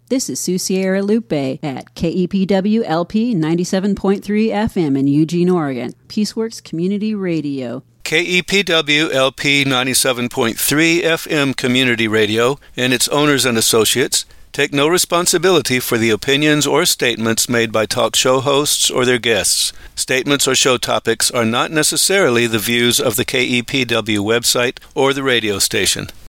This is Sue Sierra Lupe at KEPW-LP 97.3 FM in Eugene, Oregon, Peaceworks Community Radio. KEPW-LP 97.3 FM Community Radio and its owners and associates take no responsibility for the opinions or statements made by talk show hosts or their guests. Statements or show topics are not necessarily the views of the KEPW website or the radio station.